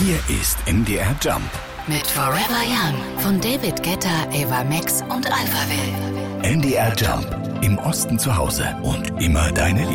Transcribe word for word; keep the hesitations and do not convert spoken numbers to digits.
Hier ist M D R Jump. Mit Forever Young von David Guetta, Ava Max und Alphaville. M D R Jump. Im Osten zu Hause und immer deine Liebe.